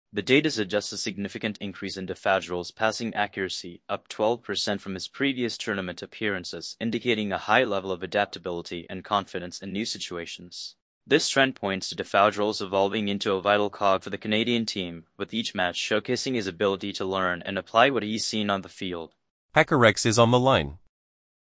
The data suggests a significant increase in DeFadrel's passing accuracy, up 12% from his previous tournament appearances, indicating a high level of adaptability and confidence in new situations. This trend points to DeFadrel's evolving into a vital cog for the Canadian team, with each match showcasing his ability to learn and apply what he's seen on the field. HackerX is on the line.